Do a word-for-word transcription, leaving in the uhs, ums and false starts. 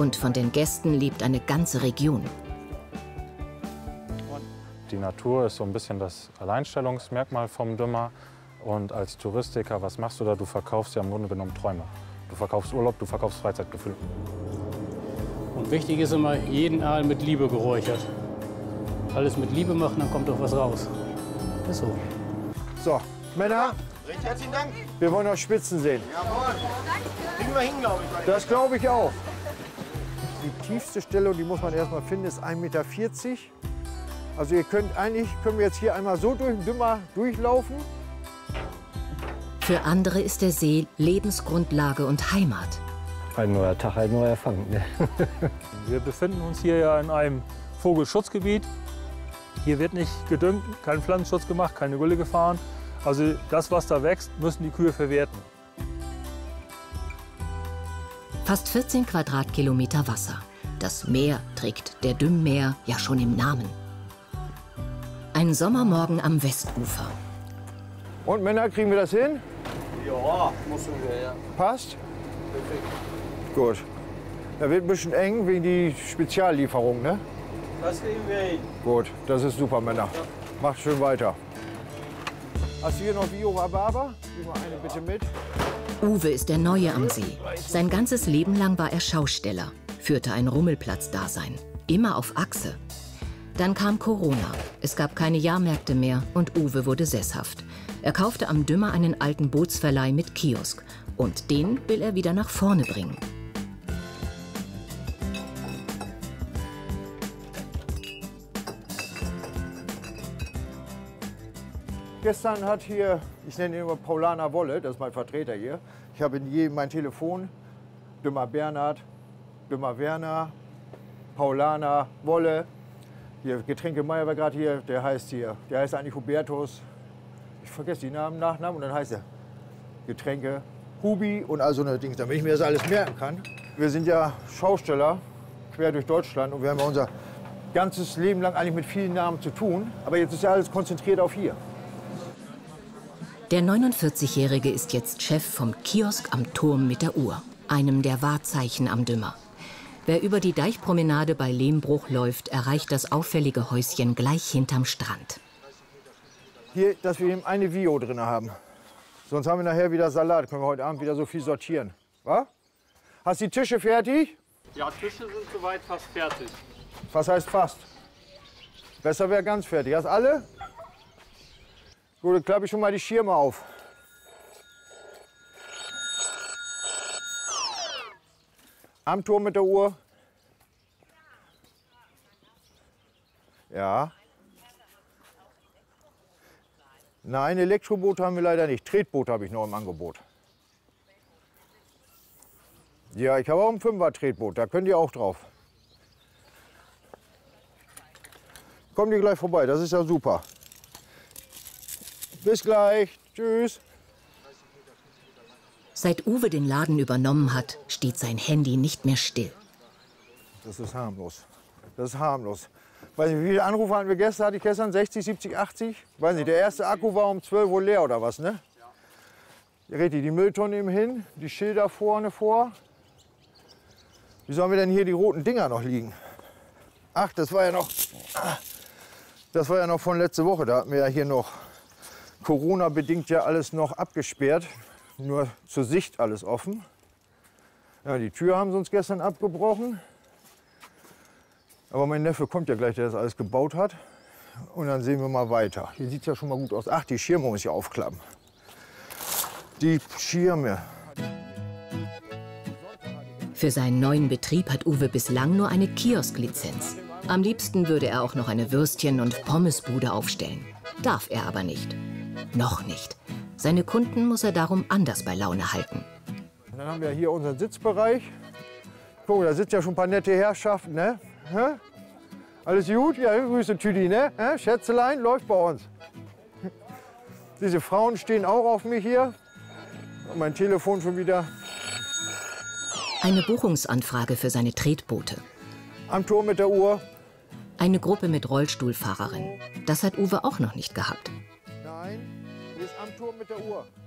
Und von den Gästen lebt eine ganze Region. Die Natur ist so ein bisschen das Alleinstellungsmerkmal vom Dümmer. Und als Touristiker, was machst du da? Du verkaufst ja im Grunde genommen Träume. Du verkaufst Urlaub, du verkaufst Freizeitgefühl. Und wichtig ist immer, jeden Aal mit Liebe geräuchert. Alles mit Liebe machen, dann kommt doch was raus. Ist so. So, Männer, Recht herzlichen Dank. wir wollen noch Spitzen sehen. Jawohl. Kriegen wir hin, glaube ich. Das glaube ich auch. Die tiefste Stelle, die muss man erst mal finden, ist ein Meter vierzig. Also ihr könnt eigentlich, können wir jetzt hier einmal so durch den Dümmer durchlaufen. Für andere ist der See Lebensgrundlage und Heimat. Ein neuer Tag, ein neuer Fang. Ne? Wir befinden uns hier ja in einem Vogelschutzgebiet. Hier wird nicht gedüngt, kein Pflanzenschutz gemacht, keine Gülle gefahren. Also das, was da wächst, müssen die Kühe verwerten. Fast vierzehn Quadratkilometer Wasser. Das Meer trägt der Dümmeer ja schon im Namen. Ein Sommermorgen am Westufer. Und Männer, kriegen wir das hin? Ja, müssen wir, ja. Passt? Gut. Da wird ein bisschen eng wegen die Speziallieferung, ne? Das kriegen wir hin. Gut, das ist super, Männer. Macht schön weiter. Hast du hier noch Bio Rhabarber? Gib mal eine bitte mit. Uwe ist der Neue am See. Sein ganzes Leben lang war er Schausteller, führte ein Rummelplatz-Dasein. Immer auf Achse. Dann kam Corona. Es gab keine Jahrmärkte mehr und Uwe wurde sesshaft. Er kaufte am Dümmer einen alten Bootsverleih mit Kiosk. Und den will er wieder nach vorne bringen. Gestern hat hier, ich nenne ihn immer Paulaner Wolle, das ist mein Vertreter hier. Ich habe in jedem mein Telefon, Dümmer Bernhard, Dümmer Werner, Paulaner Wolle. Hier, Getränke Meier war gerade hier, der heißt hier, der heißt eigentlich Hubertus. Ich vergesse die Namen, Nachnamen und dann heißt er Getränke Hubi und all so eine Dinge, damit ich mir das alles merken kann. Wir sind ja Schausteller quer durch Deutschland und wir haben ja unser ganzes Leben lang eigentlich mit vielen Namen zu tun. Aber jetzt ist ja alles konzentriert auf hier. Der neunundvierzigjährige ist jetzt Chef vom Kiosk am Turm mit der Uhr, einem der Wahrzeichen am Dümmer. Wer über die Deichpromenade bei Lehmbruch läuft, erreicht das auffällige Häuschen gleich hinterm Strand. Hier, dass wir eben eine Vio drin haben. Sonst haben wir nachher wieder Salat. Können wir heute Abend wieder so viel sortieren. Was? Hast du die Tische fertig? Ja, Tische sind soweit fast fertig. Was heißt fast? Besser wäre ganz fertig. Hast alle? Gut, dann klappe ich schon mal die Schirme auf. Am Turm mit der Uhr. Ja. Nein, Elektroboot haben wir leider nicht. Tretboot habe ich noch im Angebot. Ja, ich habe auch ein Fünfer-Tretboot. Da könnt ihr auch drauf. Kommt ihr gleich vorbei, das ist ja super. Bis gleich. Tschüss. Seit Uwe den Laden übernommen hat, steht sein Handy nicht mehr still. Das ist harmlos. Das ist harmlos. Weiß nicht, wie viele Anrufe hatten wir gestern? Hatte ich gestern sechzig, siebzig, achtzig? Weiß nicht, der erste Akku war um zwölf Uhr leer oder was, ne? Ja. Richtig, die Mülltonne eben hin, die Schilder vorne vor. Wie sollen wir denn hier die roten Dinger noch liegen? Ach, das war ja noch, das war ja noch von letzte Woche. Da hatten wir ja hier noch Corona-bedingt ja alles noch abgesperrt. Nur zur Sicht alles offen. Ja, die Tür haben sie uns gestern abgebrochen. Aber mein Neffe kommt ja gleich, der das alles gebaut hat. Und dann sehen wir mal weiter. Hier sieht es ja schon mal gut aus. Ach, die Schirme muss ich aufklappen. Die Schirme. Für seinen neuen Betrieb hat Uwe bislang nur eine Kiosklizenz. Am liebsten würde er auch noch eine Würstchen- und Pommesbude aufstellen. Darf er aber nicht. Noch nicht. Seine Kunden muss er darum anders bei Laune halten. Und dann haben wir hier unseren Sitzbereich. Guck mal, da sitzen ja schon ein paar nette Herrschaften, ne? Hä? Alles gut? Ja, Grüße Tüdi, ne? Hä? Schätzelein, läuft bei uns. Diese Frauen stehen auch auf mich hier. Und mein Telefon schon wieder. Eine Buchungsanfrage für seine Tretboote. Am Turm mit der Uhr. Eine Gruppe mit Rollstuhlfahrerin. Das hat Uwe auch noch nicht gehabt. Nein, die ist am Turm mit der Uhr.